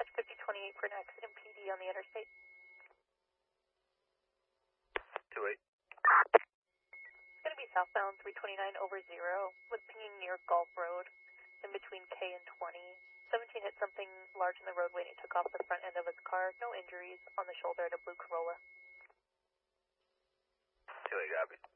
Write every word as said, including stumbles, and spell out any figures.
dispatch fifty twenty-eight for next M P D on the interstate. two eight. It's going to be southbound three twenty-nine over zero with pinging near Gulf Road in between K and twenty. seventeen hit something large in the roadway and it took off the front end of its car. No injuries on the shoulder at a blue Corolla. two eight, copy.